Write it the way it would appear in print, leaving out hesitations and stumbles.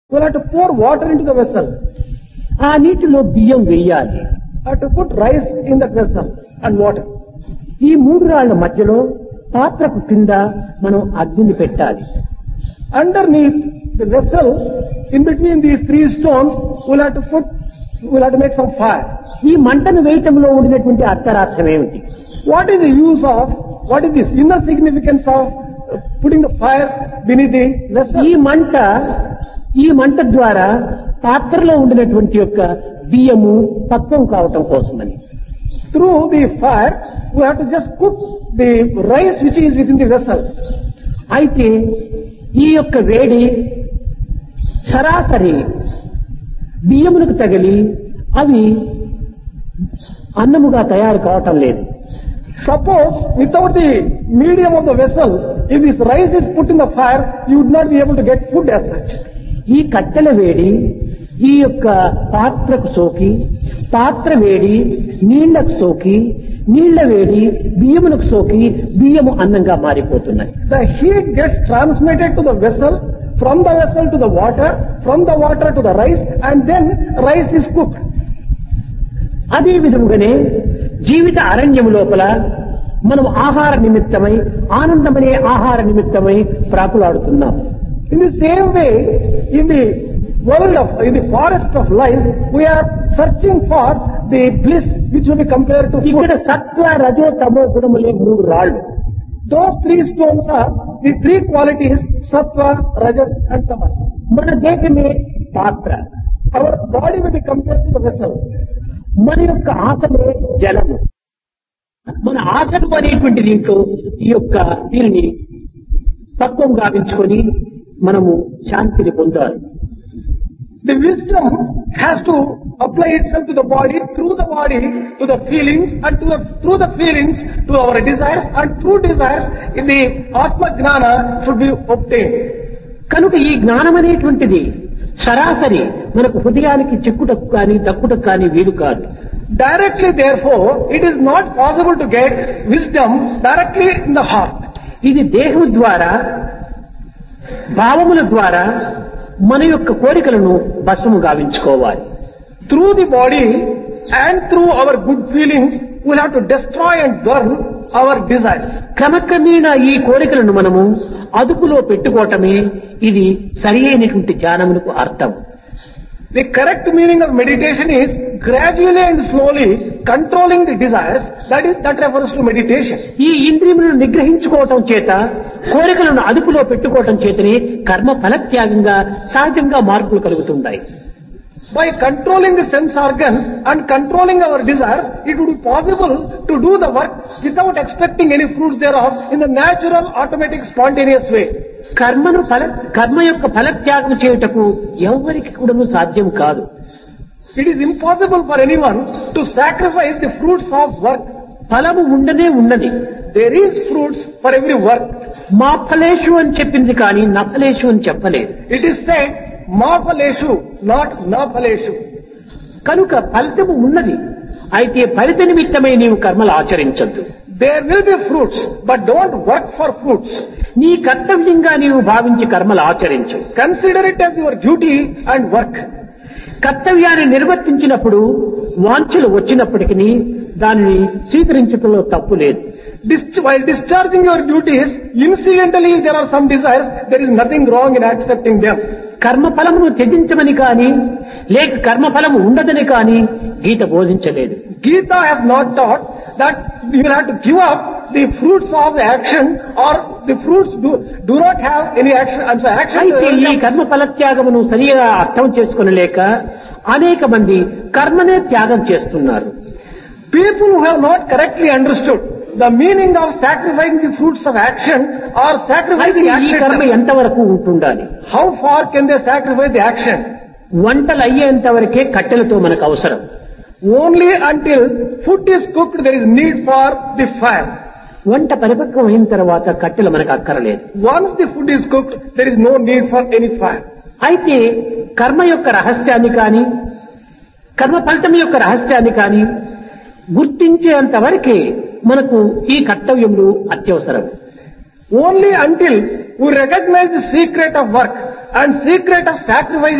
we'll have to pour water into the vessel. ఆ నీటిలో బియ్యం వేయాలి. Have to put rice in that vessel and water. ఈ మూడు రాళ్ల మధ్యలో పాత్రకు కింద మనం అగ్నిని పెట్టాలి. Underneath the vessel, in between these three stones, we'll have to make some fire. ఈ మంటను వేయటంలో ఉండినటువంటి అర్థరార్థం ఏమిటి? What is the inner significance of putting the fire beneath the vessel? ఈ మంట ద్వారా పాత్రలో ఉండినటువంటి యొక్క బియ్యము పక్వం కావటం కోసమని. Through the fire, we have to just cook the rice which is within the vessel. అయితే ఈ యొక్క వేడి సరాసరి బియ్యములకు తగిలి అవి అన్నముగా తయారు కావటం లేదు. Suppose without the medium of the vessel, if this rice is put in the fire, you would not be able to get food as such. ఈ కట్టెల వేడి ఈ యొక్క పాత్రకు సోకి, పాత్ర వేడి నీళ్లకు సోకి, నీళ్ల వేడి బియ్యములకు సోకి బియ్యము అన్నంగా మారిపోతున్నాయి. The heat gets transmitted to the vessel, from the vessel to the water, from the water to the rice, and then rice is cooked. అదే విధముగానే జీవిత అరణ్యము లోపల మనం ఆహార నిమిత్తమై ఆనందమనే ఆహార నిమిత్తమై ప్రాకులాడుతున్నాం. In the same way, in the forest of life, we are searching for the bliss which will be compared to food. ఇక్కడ సత్వ రజో తమో గుణములే మూడు రాళ్లు. Those three stones are the three qualities, sattva, rajas and tamas. మన దేహమే పాత్ర. Our body will be compared to the vessel. మన యొక్క ఆశలే జలము. మన ఆశలు అనేటువంటి దీంట్లో దీనిని తత్వం గావించుకొని మనము శాంతిని పొందాలి. The wisdom has to apply itself to the body to the feelings, and through the feelings to our desires, and through desires in the Atma Gnana should be obtained. కనుక ఈ జ్ఞానం అనేటువంటిది సరాసరి మనకు హృదయానికి చిక్కుటకు కానీ దక్కుటకు కానీ వీలు కాదు. Directly, therefore, it is not possible to get wisdom directly in the heart. ఇది దేహం ద్వారా, భావముల ద్వారా మన యొక్క కోరికలను భస్మము గావించుకోవాలి. Through the body and through our good feelings, we will have to destroy and burn our desires. క్రమక్రమేణా ఈ కోరికలను మనము అదుపులో పెట్టుకోవటమే ఇది సరి అయినటువంటి ధ్యానమునకు అర్థం. The correct meaning of meditation is gradually and slowly controlling the desires. That refers to meditation. ఈ ఇంద్రియములను నిగ్రహించుకోవటం చేత, కోరికలను అదుపులో పెట్టుకోవటం చేతనే కర్మ ఫలత్యాగంగా సహజంగా మార్పులు కలుగుతుంటాయి. By controlling the sense organs and controlling our desires, it would be possible to do the work without expecting any fruits thereof in the natural, automatic, spontaneous way. కర్మ యొక్క ఫలత్యాగం చేయుటకు ఎవరికి కూడా సాధ్యం కాదు. It is impossible for anyone to sacrifice the fruits of work. ఫలము ఉండనే ఉన్నది. There is fruits for every work. మా ఫలేషు అని చెప్పింది కానీ నా ఫలేషు అని చెప్పలేదు. It is said మా ఫలేషు, not నా ఫలేషు. కనుక ఫలితము ఉన్నది. అయితే ఫలిత నిమిత్తమై నీవు కర్మలు ఆచరించద్దు. There will be fruits, but don't work for fruits. నీ కర్తవ్యంగా నీవు భావించి కర్మలు ఆచరించు. Consider it as your duty and work. కర్తవ్యాన్ని నిర్వర్తించినప్పుడు వాంఛలు వచ్చినప్పటికీ దానిని స్వీకరించడంలో తప్పు లేదు. While discharging your duties, incidentally if there are some desires, there is nothing wrong in accepting them. కర్మఫలమును త్యజించమని కానీ లేక కర్మఫలము ఉండదని కానీ గీత బోధించలేదు. Gita has not taught that you will have to give up the fruits of the action, or the fruits do not have any action. అయితే ఈ కర్మ ఫలత్యాగమును సరిగా అర్థం చేసుకునలేక అనేక మంది కర్మనే త్యాగం చేస్తున్నారు. People who have not correctly understood the meaning of sacrificing the fruits of action or sacrificing ఈ కర్మ action. ఎంతవరకు ఉంటుండాలి? How far can they sacrifice the action? వంటలు అయ్యేంత వరకే కట్టెలతో మనకు అవసరం. Only until food is cooked there is need for the fire. వంట పరిపక్వం అయిన తర్వాత కట్టెలు మనకు అక్కరలేదు. Once the food is cooked, there is no need for any fire. అయితే కర్మ యొక్క రహస్యాన్ని కానీ కర్మ ఫలితం యొక్క రహస్యాన్ని కానీ గుర్తించేంత వరకే మనకు ఈ కర్తవ్యములు అత్యవసరం. Only until we recognize the secret of work and secret of sacrifice